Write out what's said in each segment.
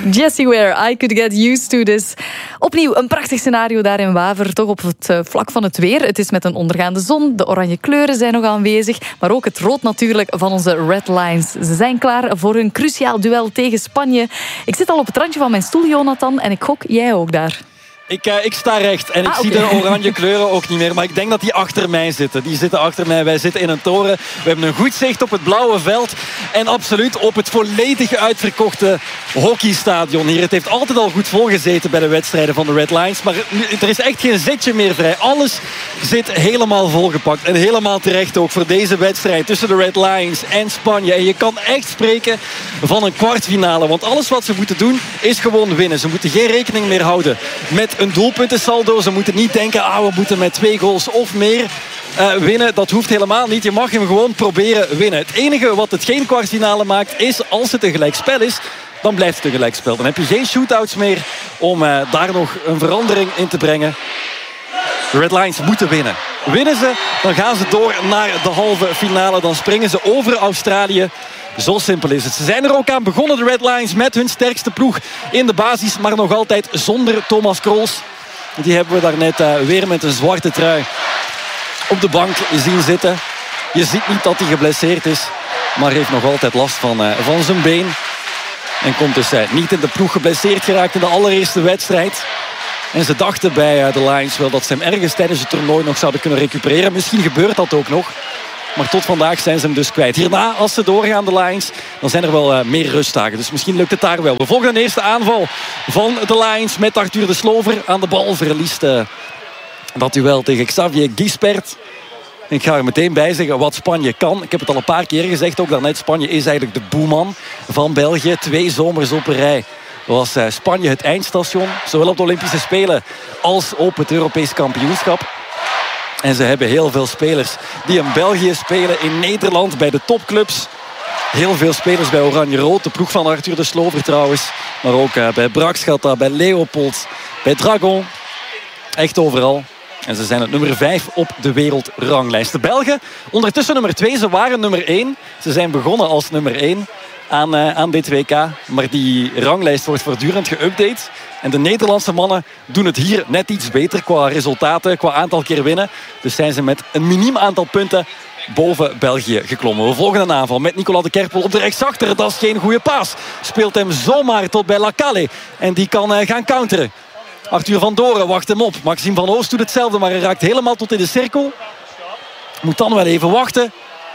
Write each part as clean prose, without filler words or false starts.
Jessie Ware, I could get used to this. Opnieuw een prachtig scenario daar in Waver, toch op het vlak van het weer. Het is met een ondergaande zon, de oranje kleuren zijn nog aanwezig, maar ook het rood natuurlijk van onze Red Lions. Ze zijn klaar voor hun cruciaal duel tegen Spanje. Ik zit al op het randje van mijn stoel, Jonathan, en ik gok, jij ook daar. Ik sta recht en ik zie de oranje kleuren ook niet meer. Maar ik denk dat die achter mij zitten. Die zitten achter mij. Wij zitten in een toren. We hebben een goed zicht op het blauwe veld. En absoluut op het volledig uitverkochte hockeystadion hier. Het heeft altijd al goed volgezeten bij de wedstrijden van de Red Lions. Maar er is echt geen zitje meer vrij. Alles zit helemaal volgepakt. En helemaal terecht ook voor deze wedstrijd tussen de Red Lions en Spanje. En je kan echt spreken van een kwartfinale. Want alles wat ze moeten doen is gewoon winnen. Ze moeten geen rekening meer houden met een doelpuntensaldo. Ze moeten niet denken, we moeten met 2 goals of meer winnen. Dat hoeft helemaal niet. Je mag hem gewoon proberen winnen. Het enige wat het geen kwartfinale maakt is, als het een gelijkspel is, dan blijft het een gelijkspel. Dan heb je geen shootouts meer om daar nog een verandering in te brengen. De Red Lions moeten winnen. Winnen ze, dan gaan ze door naar de halve finale. Dan springen ze over Australië. Zo simpel is het. Ze zijn er ook aan begonnen, de Red Lions, met hun sterkste ploeg in de basis. Maar nog altijd zonder Thomas Krools. Die hebben we daarnet weer met een zwarte trui op de bank zien zitten. Je ziet niet dat hij geblesseerd is. Maar heeft nog altijd last van zijn been. En komt dus niet in de ploeg geblesseerd geraakt in de allereerste wedstrijd. En ze dachten bij de Lions wel dat ze hem ergens tijdens het toernooi nog zouden kunnen recupereren. Misschien gebeurt dat ook nog. Maar tot vandaag zijn ze hem dus kwijt. Hierna, als ze doorgaan, de Lions, dan zijn er wel meer rustdagen. Dus misschien lukt het daar wel. We volgen de eerste aanval van de Lions met Arthur de Slover aan de bal. Verliest dat duel tegen Xavier Gispert. Ik ga er meteen bij zeggen wat Spanje kan. Ik heb het al een paar keer gezegd, ook daarnet. Spanje is eigenlijk de boeman van België. 2 zomers op een rij was Spanje het eindstation. Zowel op de Olympische Spelen als op het Europees kampioenschap. En ze hebben heel veel spelers die in België spelen, in Nederland, bij de topclubs. Heel veel spelers bij Oranje-Rood, de ploeg van Arthur de Slover trouwens. Maar ook bij Brakschatta, bij Leopold, bij Dragon. Echt overal. En ze zijn het nummer 5 op de wereldranglijst. De Belgen, ondertussen nummer 2, ze waren nummer 1. Ze zijn begonnen als nummer 1 aan dit WK. Maar die ranglijst wordt voortdurend geüpdate. En de Nederlandse mannen doen het hier net iets beter qua resultaten, qua aantal keer winnen. Dus zijn ze met een miniem aantal punten boven België geklommen. We volgen een aanval met Nicolas de Kerpel op de rechtsachter. Dat is geen goede paas. Speelt hem zomaar tot bij Lacalle. En die kan gaan counteren. Arthur van Doren wacht hem op. Maxime van Oost doet hetzelfde, maar hij raakt helemaal tot in de cirkel. Moet dan wel even wachten.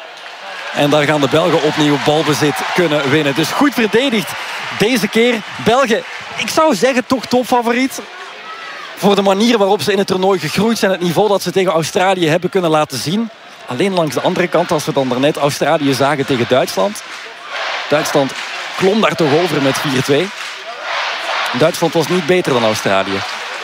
En daar gaan de Belgen opnieuw balbezit kunnen winnen. Dus goed verdedigd deze keer. België, ik zou zeggen, toch topfavoriet. Voor de manier waarop ze in het toernooi gegroeid zijn. Het niveau dat ze tegen Australië hebben kunnen laten zien. Alleen langs de andere kant, als we dan daarnet Australië zagen tegen Duitsland. Duitsland klom daar toch over met 4-2. Duitsland was niet beter dan Australië.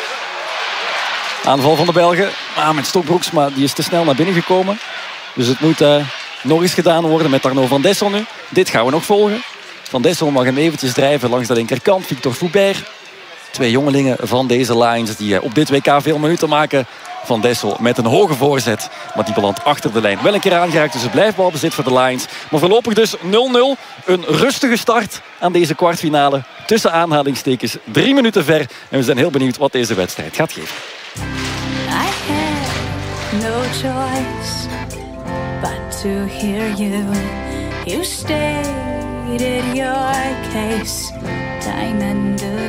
Aanval van de Belgen. Met Stokbroeks, maar die is te snel naar binnen gekomen. Dus het moet nog eens gedaan worden met Arnaud van Dessel nu. Dit gaan we nog volgen. Van Dessel mag hem eventjes drijven langs de linkerkant. Victor Foubert. 2 jongelingen van deze Lions die op dit WK veel minuten maken. Van Dessel met een hoge voorzet. Maar die belandt achter de lijn. Wel een keer aangeraakt, dus het blijft balbezit voor de Lions. Maar voorlopig dus 0-0. Een rustige start aan deze kwartfinale. Tussen aanhalingstekens 3 minuten ver. En we zijn heel benieuwd wat deze wedstrijd gaat geven. I had no choice but to hear you. You stated your case time and